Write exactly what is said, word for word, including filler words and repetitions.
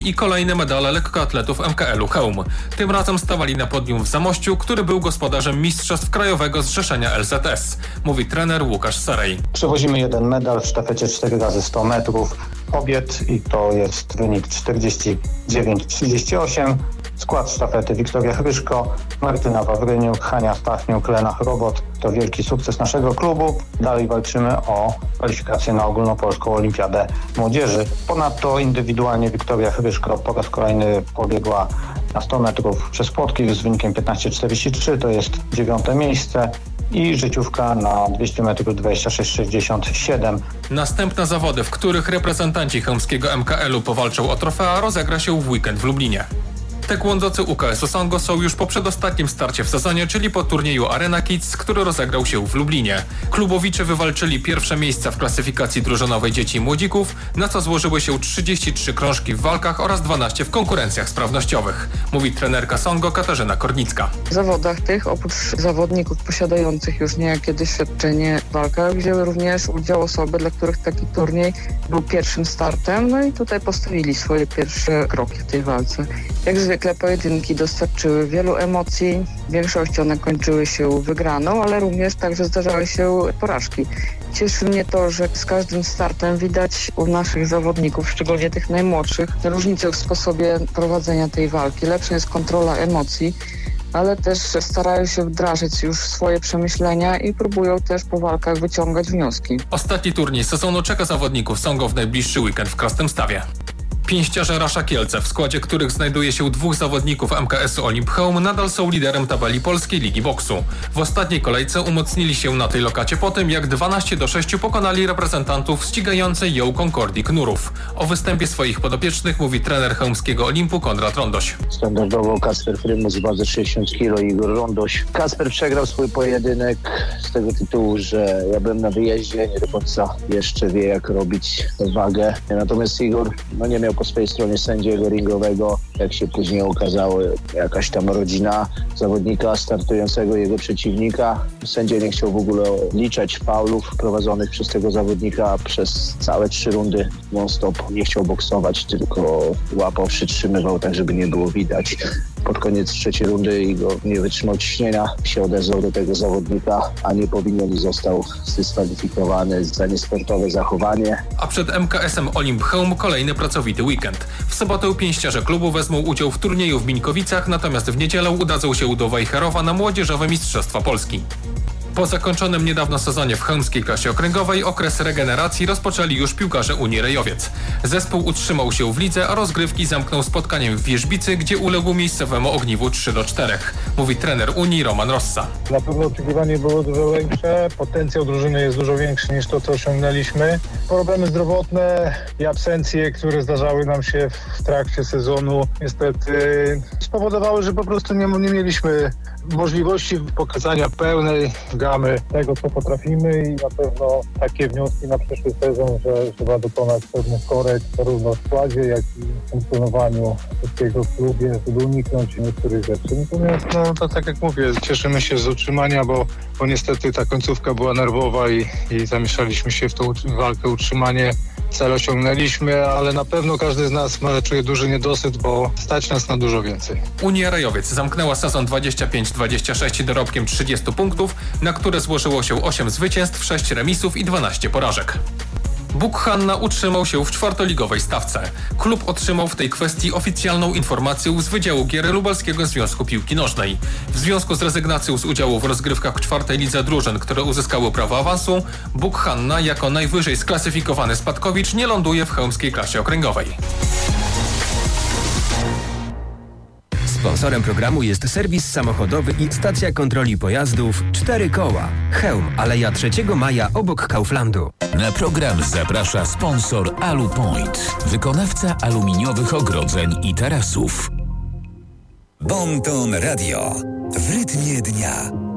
I kolejne medale lekkoatletów M K L-u Chełm. Tym razem stawali na podium w Zamościu, który był gospodarzem Mistrzostw Krajowego Zrzeszenia L Z S, mówi trener Łukasz Sarej. Przewozimy jeden medal w sztafecie cztery razy sto metrów kobiet i to jest wynik czterdzieści dziewięć trzydzieści osiem. Skład sztafety: Wiktoria Hryszko, Martyna Wawryniuk, Hania Stachniuk, Lena Robot. To wielki sukces naszego klubu. Dalej walczymy o kwalifikację na ogólnopolską olimpiadę młodzieży. Ponadto indywidualnie Wiktoria Hryszko po raz kolejny pobiegła na sto metrów przez płotki z wynikiem piętnaście czterdzieści trzy, to jest dziewiąte miejsce. I życiówka na dwieście metrów dwadzieścia sześć sześćdziesiąt siedem. Następne zawody, w których reprezentanci chełmskiego M K L-u powalczą o trofea, rozegra się w weekend w Lublinie. Taekwondocy U K S Osongo są już po przedostatnim starcie w sezonie, czyli po turnieju Arena Kids, który rozegrał się w Lublinie. Klubowicze wywalczyli pierwsze miejsca w klasyfikacji drużynowej dzieci i młodzików, na co złożyły się trzydzieści trzy krążki w walkach oraz dwanaście w konkurencjach sprawnościowych, mówi trenerka Songo Katarzyna Kornicka. W zawodach tych, oprócz zawodników posiadających już niejakie doświadczenie w walkach, wzięły również udział osoby, dla których taki turniej był pierwszym startem, no i tutaj postawili swoje pierwsze kroki w tej walce. Jak zwykle pojedynki dostarczyły wielu emocji, w większości one kończyły się wygraną, ale również także zdarzały się porażki. Cieszy mnie to, że z każdym startem widać u naszych zawodników, szczególnie tych najmłodszych, różnicę w sposobie prowadzenia tej walki. Lepsza jest kontrola emocji, ale też starają się wdrażać już swoje przemyślenia i próbują też po walkach wyciągać wnioski. Ostatni turniej sezonu czeka zawodników Songo w najbliższy weekend w Krasnymstawie. Pięściarze Rasza Kielce, w składzie których znajduje się dwóch zawodników M K S-u Olimp Chełm, nadal są liderem tabeli Polskiej Ligi Boksu. W ostatniej kolejce umocnili się na tej lokacie po tym, jak dwanaście do sześciu pokonali reprezentantów ścigającej ją Concordii Knurów. O występie swoich podopiecznych mówi trener chełmskiego Olimpu Konrad Rondoś. Standardowo Kacper Frymus w wadze sześćdziesiąt kilo i Igor Rondoś. Kacper przegrał swój pojedynek z tego tytułu, że ja byłem na wyjeździe, nie do końca jeszcze wie, jak robić wagę. Natomiast Igor no, nie miał po swojej stronie sędziego ringowego, jak się później okazało, jakaś tam rodzina zawodnika startującego, jego przeciwnika. Sędzia nie chciał w ogóle liczać faulów prowadzonych przez tego zawodnika przez całe trzy rundy non-stop. Nie chciał boksować, tylko łapał, przytrzymywał tak, żeby nie było widać. Pod koniec trzeciej rundy Igor nie wytrzymał ciśnienia, się odezwał do tego zawodnika, a nie powinien i został zdyskwalifikowany za niesportowe zachowanie. A przed M K S-em Olimp Chełm kolejny pracowity weekend. W sobotę pięściarze klubu wezmą udział w turnieju w Mińkowicach, natomiast w niedzielę udadzą się do Wejherowa na młodzieżowe Mistrzostwa Polski. Po zakończonym niedawno sezonie w chełmskiej klasie okręgowej okres regeneracji rozpoczęli już piłkarze Unii Rejowiec. Zespół utrzymał się w lidze, a rozgrywki zamknął spotkaniem w Wierzbicy, gdzie uległ miejscowemu Ogniwu trzy do czterech, mówi trener Unii Roman Rossa. Na pewno oczekiwanie było dużo większe, potencjał drużyny jest dużo większy niż to, co osiągnęliśmy. Problemy zdrowotne i absencje, które zdarzały nam się w trakcie sezonu, niestety spowodowały, że po prostu nie, nie mieliśmy możliwości pokazania pełnej gamy tego, co potrafimy i na pewno takie wnioski na przyszły sezon, że trzeba dokonać pewnych korekt zarówno w składzie, jak i w funkcjonowaniu wszystkiego w klubie, żeby uniknąć niektórych rzeczy. Natomiast no to tak jak mówię, cieszymy się z utrzymania, bo, bo niestety ta końcówka była nerwowa i, i zamieszaliśmy się w tą walkę o utrzymanie. Cel osiągnęliśmy, ale na pewno każdy z nas ma, czuje duży niedosyt, bo stać nas na dużo więcej. Unia Rejowiec zamknęła sezon dwadzieścia pięć dwadzieścia sześć dorobkiem trzydziestu punktów, na które złożyło się osiem zwycięstw, sześć remisów i dwanaście porażek. Buk Hanna utrzymał się w czwartoligowej stawce. Klub otrzymał w tej kwestii oficjalną informację z Wydziału Gier Lubelskiego Związku Piłki Nożnej. W związku z rezygnacją z udziału w rozgrywkach w czwartej lidze drużyn, które uzyskały prawo awansu, Buk Hanna jako najwyżej sklasyfikowany spadkowicz nie ląduje w chełmskiej klasie okręgowej. Sponsorem programu jest serwis samochodowy i stacja kontroli pojazdów cztery koła. Chełm, Aleja trzeciego maja obok Kauflandu. Na program zaprasza sponsor Alupoint, wykonawca aluminiowych ogrodzeń i tarasów. Bon Ton Radio w rytmie dnia.